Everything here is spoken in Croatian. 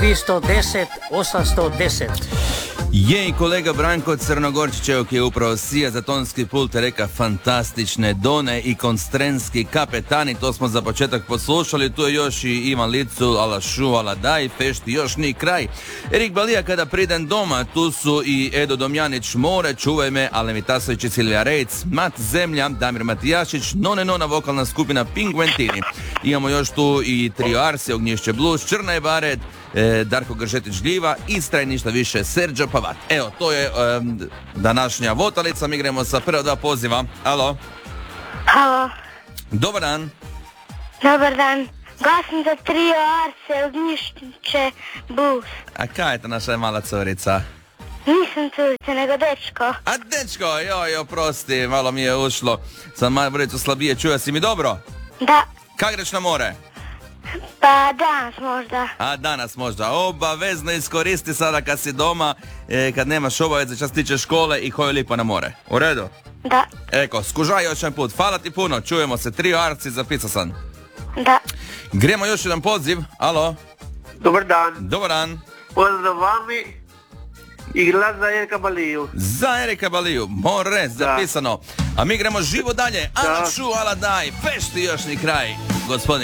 310 810. Jej, kolega Branko Crnogorčićev je upravo sija za tonski pult reka fantastične Done i konstrenski kapetani, to smo za početak poslušali, tu je još i Ivan Licu, ala šu, ala daj, fešti, još ni kraj. Erik Balija kada pridem doma, tu su i Edo Domjanić More, čuvaj me, Alen Vitasović i Silvija Rejc, Mat Zemlja, Damir Matijašić, Nona vokalna skupina Pingventini. Imamo još tu i trio Arsi, Ognjišće Blues, Črna je Bared, Darko Gržetić Gljiva, Istra i ništa više, Serđo Pavat. Evo, to je današnja votalica. Mi gremo sa prva dva poziva. Alo? Alo, Dobar dan. dobar dan. Glasim za trio Arse, Ognjišće Blues. A kaj je ta naša mala curica? Nisam curica, nego dečko. A dečko, joj, oprosti, malo mi je ušlo. Sam malo bricu slabije, čuje si mi dobro? Da, Kak greš na more? pa danas možda. A danas možda. Obavezno iskoristi sada kad si doma, kad nemaš obaveze, čas tiče škole i hoj lipo na more. U redu? Da, Eko, skužaj još jedan put. Hvala ti puno, čujemo se. Trio Arci, zapisao sam. da. Gremo još jedan poziv. Alo? Dobar dan, Dobar dan. pozdrav vami i glas za Erika Baliju. Za Erika Baliju, more, zapisano. A mi gremo živo dalje. Ala ču, ala daj, fešti još ni kraj. Gospodin